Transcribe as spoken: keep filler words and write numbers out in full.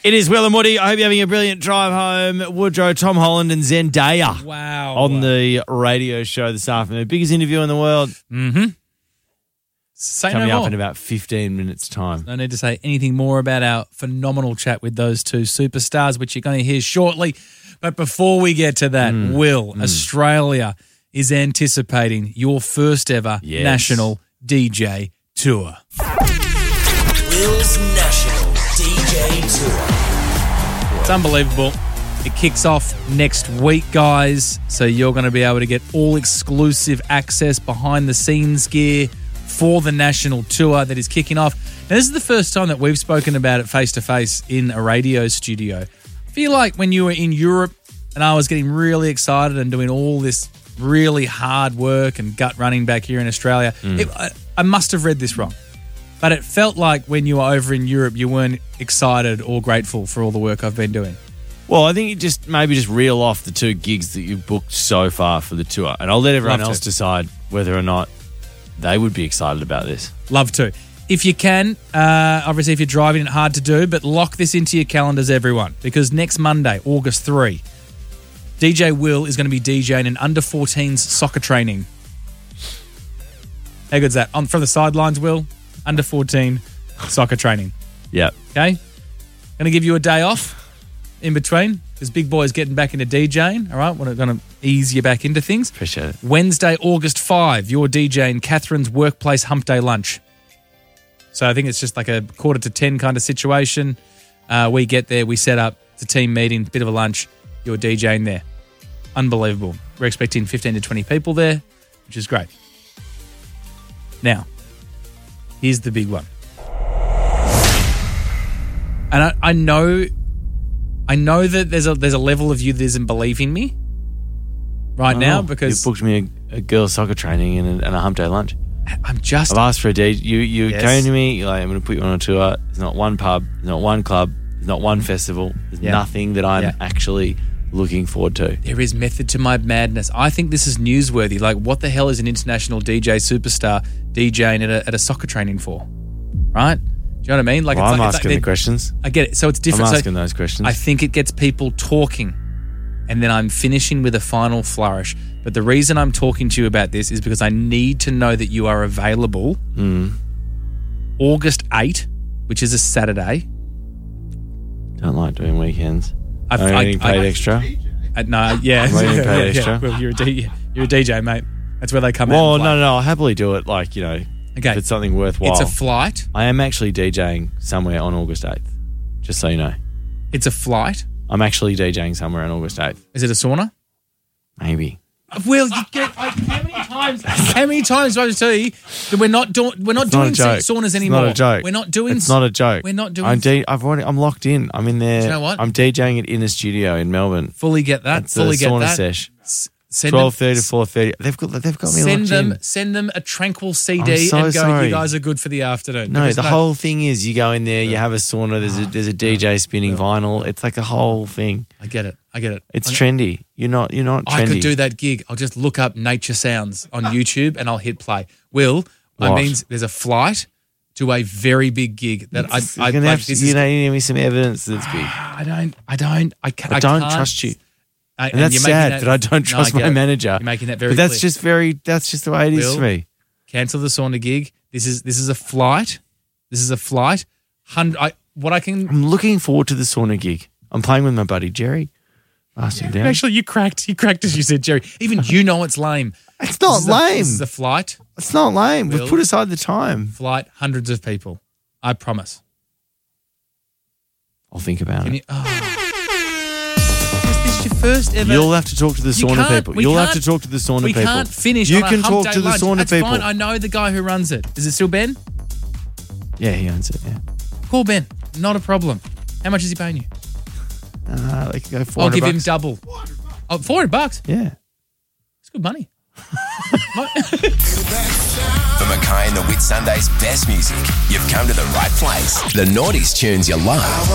It is Will and Woody. I hope you're having a brilliant drive home. Woodrow, Tom Holland and Zendaya. Wow. On the radio show this afternoon. Biggest interview in the world. Mm-hmm. Say Coming no up more. in about fifteen minutes' time. No need to say anything more about our phenomenal chat with those two superstars, which you're going to hear shortly. But before we get to that, Mm. Will, Mm. Australia is anticipating your first ever Yes. national D J tour. Will's National D J Tour. It's unbelievable. It kicks off next week, guys. So you're going to be able to get all exclusive access, behind the scenes gear for the national tour that is kicking off. Now, this is the first time that we've spoken about it face to face in a radio studio. I feel like when you were in Europe and I was getting really excited and doing all this really hard work and gut running back here in Australia, Mm. it, I, I must have read this wrong. But it felt like when you were over in Europe, you weren't excited or grateful for all the work I've been doing. Well, I think you just maybe just reel off the two gigs that you've booked so far for the tour. And I'll let everyone Love else to. decide whether or not they would be excited about this. Love to. If you can, uh, obviously if you're driving, it's hard to do, but lock this into your calendars, everyone, because next Monday, August third, D J Will is going to be DJing an under fourteens soccer training. How good's that? On from the sidelines, Will, under fourteen soccer training. Yep. Okay? Going to give you a day off in between because Big Boy's getting back into DJing, all right? We're going to ease you back into things. Appreciate it. Wednesday, August fifth, you're DJing Catherine's workplace hump day lunch. So I think it's just like a quarter to ten kind of situation. Uh, we get there, we set up, it's a team meeting, bit of a lunch, you're DJing there. Unbelievable. We're expecting fifteen to twenty people there, which is great. Now, here's the big one. And I, I know I know that there's a there's a level of you that isn't believing me right now Oh, because you booked me a, a girls' soccer training and a, and a hump day lunch. I'm just I've asked for a D J. You you Yes. came to me. You're like, I'm going to put you on a tour. There's not one pub. There's not one club. There's not one festival. There's Yeah. nothing that I'm Yeah. actually looking forward to. There is method to my madness. I think this is newsworthy. Like, what the hell is an international D J superstar DJing at a, at a soccer training for? Right? Do you know what I mean? Like, Well, it's I'm like, it's asking like the questions. I get it. So it's I'm different. asking so those questions. I think it gets people talking, and then I'm finishing with a final flourish. But the reason I'm talking to you about this is because I need to know that you are available Mm. August eighth, which is a Saturday. Don't like doing weekends. I've- I'm I- getting paid I- extra. Uh, no, yeah, Am I getting yeah, paid yeah, extra? Well, you're a D, you're a D J, mate. That's where they come out. Well, and no, play. no, no. I'll happily do it. Like, you know, Okay. if it's something worthwhile. It's a flight. I am actually DJing somewhere on August eighth. Just so you know, It's a flight. I'm actually DJing somewhere on August eighth. Is it a sauna? Maybe. Will, you get I, how many times? How many times do I have to tell you that we're not doing we're not It's not doing a joke. saunas It's anymore? not a joke. We're not doing. It's not a joke. We're not doing. I'm D- I've already. I'm locked in. I'm in there. Do you know what? I'm DJing it in a studio in Melbourne. fully get that. It's fully a get sauna that. sesh. S- Send Twelve thirty them, to four thirty. They've got. They've got me send locked them. in. Send them a tranquil C I'm D so and go. sorry. You guys are good for the afternoon. No, Because the whole thing is you go in there, you have a sauna. There's a there's a D J spinning vinyl. It's like a whole thing. I get it. I get it. It's I'm- trendy. You're not. You're not trendy. I could do that gig. I'll just look up nature sounds on YouTube and I'll hit play. Will, I What? mean, there's a flight to a very big gig that I, It's- I, you're gonna like, have to, this you is- know, you need me some evidence that's big. I don't, I don't, I, ca- I I don't can't- trust you. I, And that's you're making sad that, I don't no, I trust get my it. manager. You're making that very But that's clear. just very. That's just the way it is Will? for me. Cancel the sauna gig. This is this is a flight. This is a flight. Hundred. I what I can. I'm looking forward to the sauna gig. I'm playing with my buddy Jerry. Asked him down. Actually, you cracked. You cracked as you said, Jerry. Even you know it's lame. It's not This is a- lame. this is a flight. It's not lame. Will? We've put aside the time. Flight. Hundreds of people. I promise. I'll think about Can it. you? Oh. Is this your first ever? You'll have to talk to the You sauna can't- people. we You'll have can't- to talk to the sauna we people. can't finish. You on a can hump talk day to the lunch. sauna That's people. Fine. I know the guy who runs it. Is it still Ben? Yeah, he owns it. Yeah. Call Ben. Not a problem. How much is he paying you? Uh, they can go four I'll hundred give him bucks. double. Oh, four hundred bucks. Yeah. It's good money. For Mackay and the Whit Sunday's best music, you've come to the right place. The noughties tunes you love.